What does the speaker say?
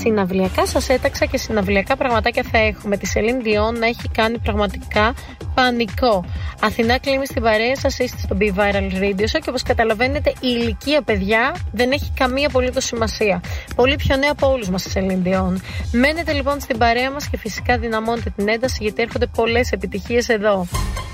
Συναυλιακά σας έταξα και συναυλιακά πραγματάκια θα έχουμε. Τη Celine Dion να έχει κάνει πραγματικά πανικό. Αθηνά Κλίμη στην παρέα σας, είστε στο Be Viral Radio Show και όπως καταλαβαίνετε η ηλικία, παιδιά, δεν έχει καμία απολύτως σημασία. Πολύ πιο νέα από όλους μας η Celine Dion. Μένετε λοιπόν στην παρέα μας και φυσικά δυναμώνετε την ένταση γιατί έρχονται πολλές επιτυχίες εδώ.